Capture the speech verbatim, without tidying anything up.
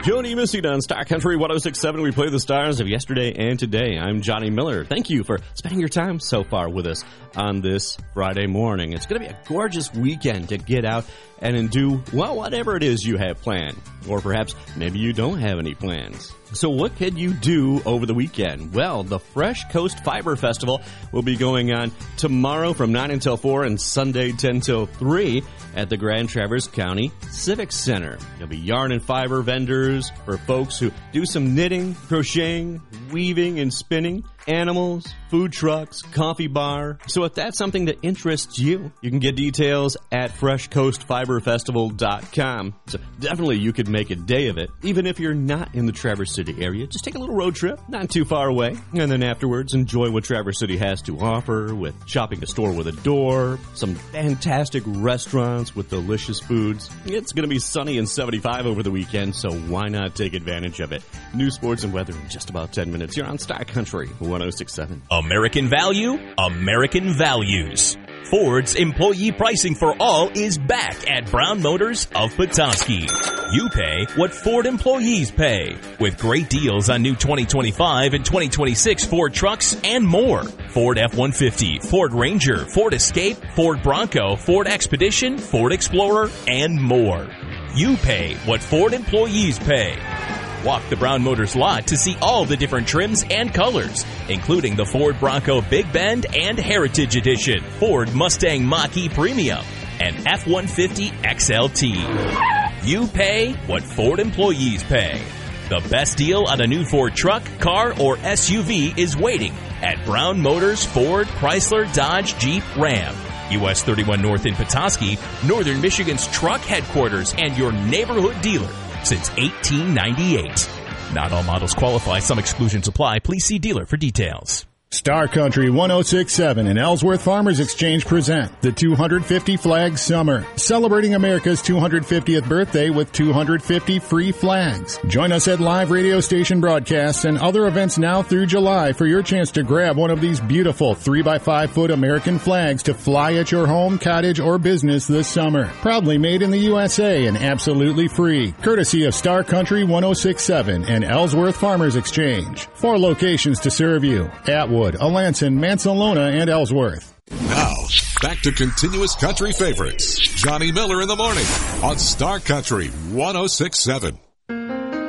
Joni Missy on Star Country one oh six point seven. We play the stars of yesterday and today. I'm Johnny Miller. Thank you for spending your time so far with us on this Friday morning. It's going to be a gorgeous weekend to get out and do, well, whatever it is you have planned. Or perhaps maybe you don't have any plans. So what can you do over the weekend? Well, the Fresh Coast Fiber Festival will be going on tomorrow from nine until four and Sunday ten till three at the Grand Traverse County Civic Center. There'll be yarn and fiber vendors for folks who do some knitting, crocheting, weaving, and spinning, animals, food trucks, coffee bar. So if that's something that interests you, you can get details at fresh coast fiber festival dot com. So definitely you could make a day of it, even if you're not in the Traverse City area. Just take a little road trip, not too far away, and then afterwards enjoy what Traverse City has to offer with shopping a store with a door, some fantastic restaurants with delicious foods. It's going to be sunny and seventy-five over the weekend, so why not take advantage of it? New sports and weather in just about ten minutes. You're on Star Country one oh six point seven. American value, American values. Ford's employee pricing for all is back at Brown Motors of Petoskey. You pay what Ford employees pay, with great deals on new twenty twenty-five and twenty twenty-six Ford trucks and more. Ford F one fifty, Ford Ranger, Ford Escape, Ford Bronco, Ford Expedition, Ford Explorer, and more. You pay what Ford employees pay. Walk the Brown Motors lot to see all the different trims and colors, including the Ford Bronco Big Bend and Heritage Edition, Ford Mustang Mach-E Premium, and F one fifty X L T. You pay what Ford employees pay. The best deal on a new Ford truck, car, or S U V is waiting at Brown Motors Ford, Chrysler, Dodge, Jeep, Ram. U S thirty-one North in Petoskey, Northern Michigan's truck headquarters and your neighborhood dealer since eighteen ninety-eight. Not all models qualify. Some exclusions apply. Please see dealer for details. Star Country one oh six point seven and Ellsworth Farmers Exchange present the two hundred fifty Flag Summer, celebrating America's two hundred fiftieth birthday with two hundred fifty free flags. Join us at live radio station broadcasts and other events now through July for your chance to grab one of these beautiful three by five foot American flags to fly at your home, cottage, or business this summer. Proudly made in the U S A and absolutely free, courtesy of Star Country one oh six point seven and Ellsworth Farmers Exchange. Four locations to serve you: Atwood, Alanson, Mansalona, and Ellsworth. Now, back to continuous country favorites. Johnny Miller in the morning on Star Country one oh six point seven.